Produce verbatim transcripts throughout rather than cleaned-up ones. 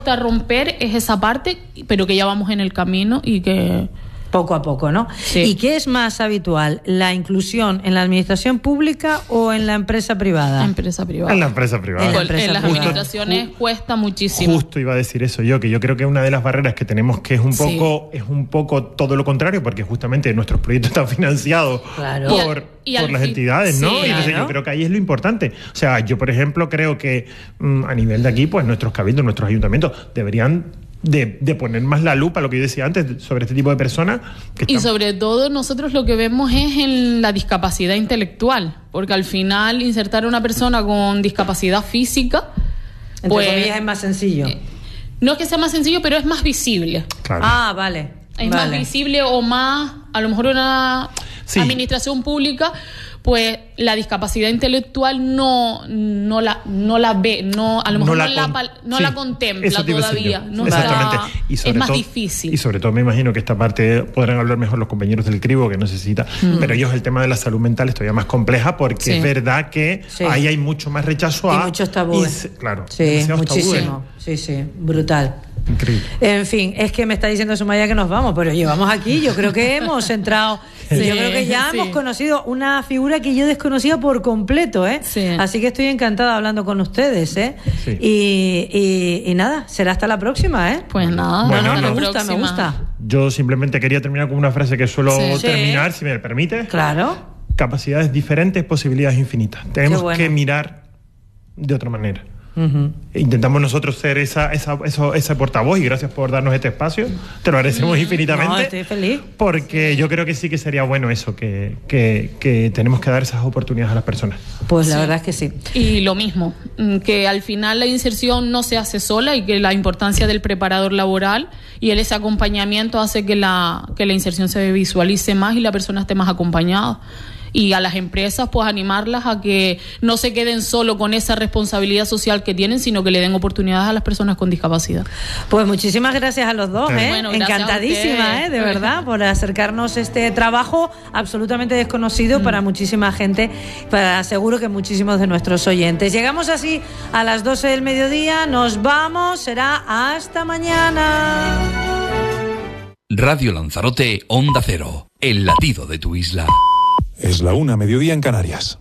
a romper es esa parte, pero que ya vamos en el camino y que... Poco a poco, ¿no? Sí. ¿Y qué es más habitual, la inclusión en la administración pública o en la empresa privada? Empresa privada. En la empresa privada. En la En, empresa en las privada. administraciones Ju- cuesta muchísimo. Justo iba a decir eso yo, que yo creo que una de las barreras que tenemos que es un Sí. poco es un poco todo lo contrario, porque justamente nuestros proyectos están financiados Claro. por, Y al- y por al las fin- entidades, ¿no? sí, Y entonces claro. yo creo que ahí es lo importante. O sea, yo por ejemplo creo que mm, a nivel de aquí, pues nuestros cabildos, nuestros ayuntamientos deberían de, de poner más la lupa, lo que yo decía antes, sobre este tipo de personas. Que Y están- sobre todo nosotros lo que vemos es en la discapacidad intelectual, porque al final insertar a una persona con discapacidad física, Entre pues, comillas es más sencillo. eh, no es que sea más sencillo, pero es más visible. Claro. Ah, vale. Es vale. más visible o más, a lo mejor una Sí. administración pública, pues la discapacidad intelectual no, no, la, no la ve, no, a lo mejor no, la, con- pal- no sí, la contempla eso te iba a decir todavía. yo. No Exactamente. está- Y sobre es más todo- difícil. Y sobre todo me imagino que esta parte podrán hablar mejor los compañeros del cribo que necesita, pero ellos el tema de la salud mental es todavía más compleja porque Sí. es verdad que Sí. ahí hay mucho más rechazo Y a... muchos tabúes. y se- claro. Sí, demasiados muchísimo. tabúes. Sí, sí, brutal. Increíble. En fin, es que me está diciendo Sumaya que nos vamos, pero llevamos aquí, yo creo que hemos entrado, y Sí, yo creo que ya sí. hemos conocido una figura que yo desconocía por completo, ¿eh? Sí. Así que estoy encantada hablando con ustedes, ¿eh? Sí. Y, y, y nada, será hasta la próxima, ¿eh? Pues nada, Bueno, hasta no. la me gusta, me próxima. gusta. Yo simplemente quería terminar con una frase que suelo Sí. terminar, Sí. si me permite. Claro. Capacidades diferentes, posibilidades infinitas. Tenemos bueno. que mirar de otra manera. Ujú. Intentamos nosotros ser esa, esa, eso, ese portavoz y gracias por darnos este espacio. Te lo agradecemos infinitamente. No, estoy feliz. Porque yo creo que sí que sería bueno eso, que, que, que tenemos que dar esas oportunidades a las personas. Pues la Sí. verdad es que sí. Y lo mismo, mm, que al final la inserción no se hace sola y que la importancia del preparador laboral y el ese acompañamiento hace que la, que la inserción se visualice más y la persona esté más acompañada. Y a las empresas, pues animarlas a que no se queden solo con esa responsabilidad social que tienen, sino que le den oportunidades a las personas con discapacidad. Pues muchísimas gracias a los dos, Sí. ¿eh? Bueno, gracias a Encantadísima, ustedes. ¿eh? De verdad, por acercarnos este trabajo absolutamente desconocido Mm. para muchísima gente, para seguro que muchísimos de nuestros oyentes. Llegamos así a las doce del mediodía, nos vamos, será hasta mañana. Radio Lanzarote, Onda Cero, el latido de tu isla. Es la una, mediodía en Canarias.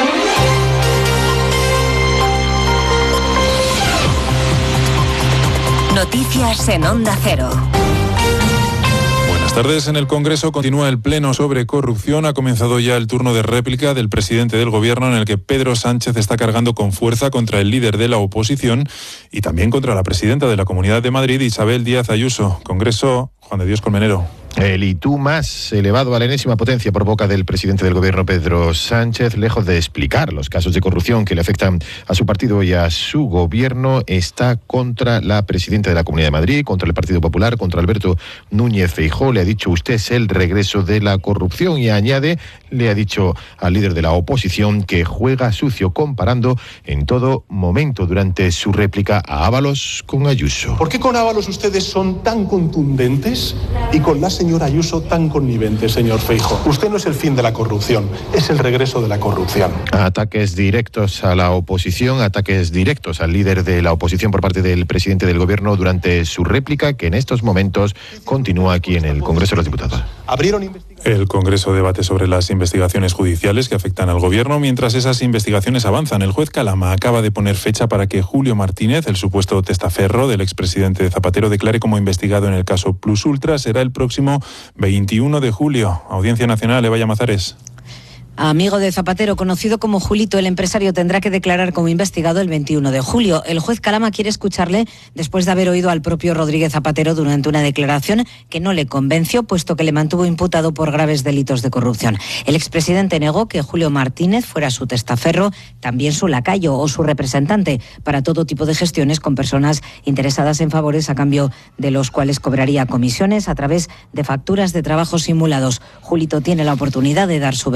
Noticias en Onda Cero. Buenas tardes. En el Congreso continúa el pleno sobre corrupción. Ha comenzado ya el turno de réplica del presidente del Gobierno, en el que Pedro Sánchez está cargando con fuerza contra el líder de la oposición y también contra la presidenta de la Comunidad de Madrid, Isabel Díaz Ayuso. Congreso, Juan de Dios Colmenero. El y tú más elevado a la enésima potencia por boca del presidente del Gobierno, Pedro Sánchez, lejos de explicar los casos de corrupción que le afectan a su partido y a su gobierno, está contra la presidenta de la Comunidad de Madrid, contra el Partido Popular, contra Alberto Núñez Feijóo. Le ha dicho: usted es el regreso de la corrupción, y añade, le ha dicho al líder de la oposición que juega sucio, comparando en todo momento durante su réplica a Ábalos con Ayuso. ¿Por qué con Ábalos ustedes son tan contundentes y con la señora Ayuso tan connivente, señor Feijóo? Usted no es el fin de la corrupción, es el regreso de la corrupción. Ataques directos a la oposición, ataques directos al líder de la oposición por parte del presidente del Gobierno durante su réplica, que en estos momentos continúa aquí en el Congreso de los Diputados. Abrieron investigaciones. El Congreso debate sobre las investigaciones judiciales que afectan al Gobierno. Mientras esas investigaciones avanzan, el juez Calama acaba de poner fecha para que Julio Martínez, el supuesto testaferro del expresidente Zapatero, declare como investigado en el caso Plus Ultra. Será el próximo veintiuno de julio. Audiencia Nacional, Eva Llamazares. Amigo de Zapatero, conocido como Julito, el empresario tendrá que declarar como investigado el veintiuno de julio. El juez Calama quiere escucharle después de haber oído al propio Rodríguez Zapatero durante una declaración que no le convenció, puesto que le mantuvo imputado por graves delitos de corrupción. El expresidente negó que Julio Martínez fuera su testaferro, también su lacayo o su representante para todo tipo de gestiones con personas interesadas en favores a cambio de los cuales cobraría comisiones a través de facturas de trabajo simulados. Julito tiene la oportunidad de dar su versión.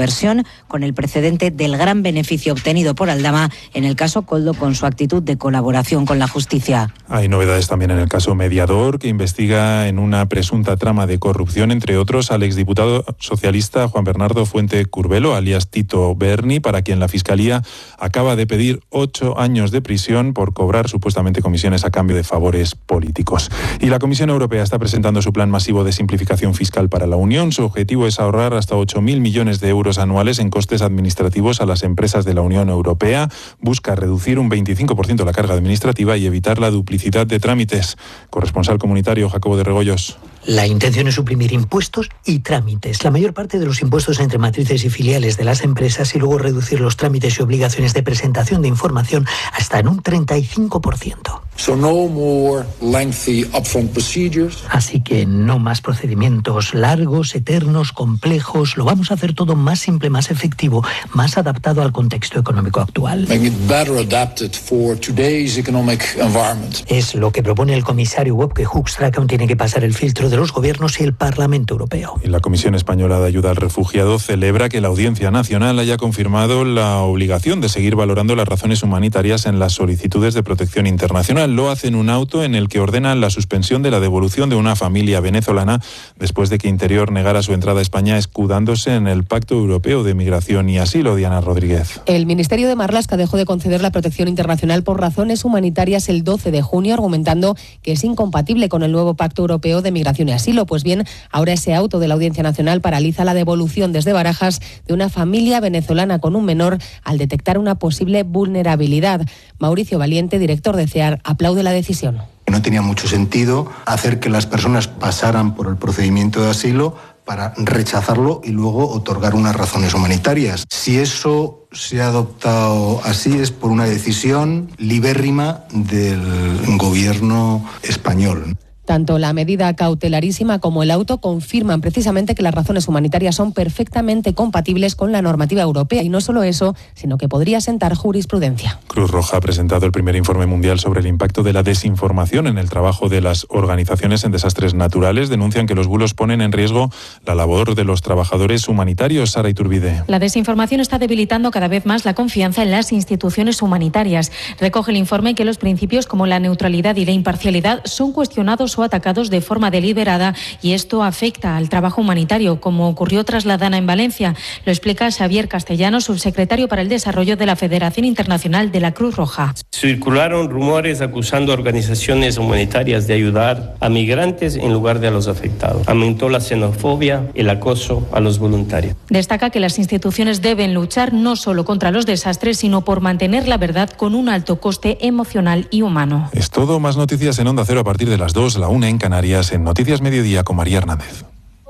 con el precedente del gran beneficio obtenido por Aldama en el caso Koldo con su actitud de colaboración con la justicia. Hay novedades también en el caso Mediador, que investiga en una presunta trama de corrupción, entre otros, al exdiputado socialista Juan Bernardo Fuente Curbelo, alias Tito Berni, para quien la Fiscalía acaba de pedir ocho años de prisión por cobrar supuestamente comisiones a cambio de favores políticos. Y la Comisión Europea está presentando su plan masivo de simplificación fiscal para la Unión. Su objetivo es ahorrar hasta ocho mil millones de euros anuales en costes administrativos a las empresas de la Unión Europea. Busca reducir un veinticinco por ciento la carga administrativa y evitar la duplicidad de trámites. Corresponsal comunitario Jacobo de Regoyos. La intención es suprimir impuestos y trámites, la mayor parte de los impuestos entre matrices y filiales de las empresas, y luego reducir los trámites y obligaciones de presentación de información hasta en un treinta y cinco por ciento. So no more lengthy upfront procedures. Así que no más procedimientos largos, eternos, complejos. Lo vamos a hacer todo más simple, más efectivo, más adaptado al contexto económico actual. Make it better adapted for today's economic environment. Es lo que propone el comisario Wopke Hoekstra, que aún tiene que pasar el filtro de los gobiernos y el Parlamento Europeo. Y la Comisión Española de Ayuda al Refugiado celebra que la Audiencia Nacional haya confirmado la obligación de seguir valorando las razones humanitarias en las solicitudes de protección internacional. Lo hace en un auto en el que ordenan la suspensión de la devolución de una familia venezolana después de que Interior negara su entrada a España escudándose en el Pacto Europeo de Migración y Asilo. Diana Rodríguez. El Ministerio de Marlaska dejó de conceder la protección internacional por razones humanitarias el doce de junio, argumentando que es incompatible con el nuevo Pacto Europeo de Migración y Asilo. Pues bien, ahora ese auto de la Audiencia Nacional paraliza la devolución desde Barajas de una familia venezolana con un menor al detectar una posible vulnerabilidad. Mauricio Valiente, director de CEAR, aplaude la decisión. No tenía mucho sentido hacer que las personas pasaran por el procedimiento de asilo para rechazarlo y luego otorgar unas razones humanitarias. Si eso se ha adoptado así es por una decisión libérrima del gobierno español. Tanto la medida cautelarísima como el auto confirman precisamente que las razones humanitarias son perfectamente compatibles con la normativa europea. Y no solo eso, sino que podría sentar jurisprudencia. Cruz Roja ha presentado el primer informe mundial sobre el impacto de la desinformación en el trabajo de las organizaciones en desastres naturales. Denuncian que los bulos ponen en riesgo la labor de los trabajadores humanitarios. Sara Iturbide. La desinformación está debilitando cada vez más la confianza en las instituciones humanitarias. Recoge el informe que los principios como la neutralidad y la imparcialidad son cuestionados o atacados de forma deliberada, y esto afecta al trabajo humanitario, como ocurrió tras la Dana en Valencia. Lo explica Xavier Castellano, subsecretario para el Desarrollo de la Federación Internacional de la Cruz Roja. Circularon rumores acusando a organizaciones humanitarias de ayudar a migrantes en lugar de a los afectados. Aumentó la xenofobia y el acoso a los voluntarios. Destaca que las instituciones deben luchar no solo contra los desastres, sino por mantener la verdad con un alto coste emocional y humano. Es todo. Más noticias en Onda Cero a partir de las dos, la una en Canarias, en Noticias Mediodía con María Hernández.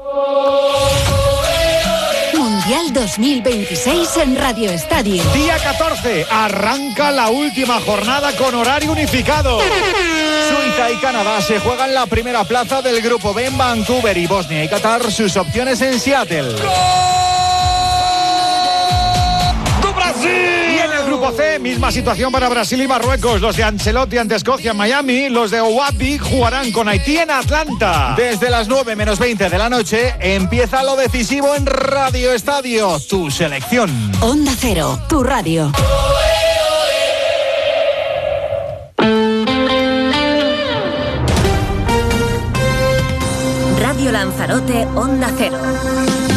Mundial dos mil veintiséis en Radio Estadio. Día catorce, arranca la última jornada con horario unificado. Suiza y Canadá se juegan la primera plaza del Grupo B en Vancouver, y Bosnia y Qatar sus opciones en Seattle. ¡Gol! ¡Brasil! Y en el Grupo C, misma situación para Brasil y Marruecos. Los de Ancelotti ante Escocia en Miami, los de Owapi jugarán con Haití en Atlanta. Desde las nueve menos veinte de la noche empieza lo decisivo en Radio Estadio, tu selección. Onda Cero, tu radio. Radio Lanzarote, Onda Cero.